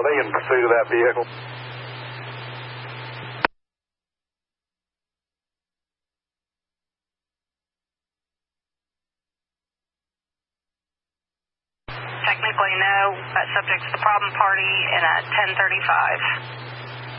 Are they in pursuit of that vehicle? Technically, no. That subject's the problem party and at 10:35.